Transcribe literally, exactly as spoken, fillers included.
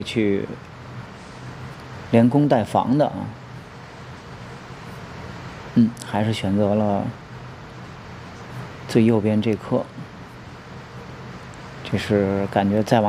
去连工带防的啊。嗯，还是选择了最右边这颗，这是感觉再往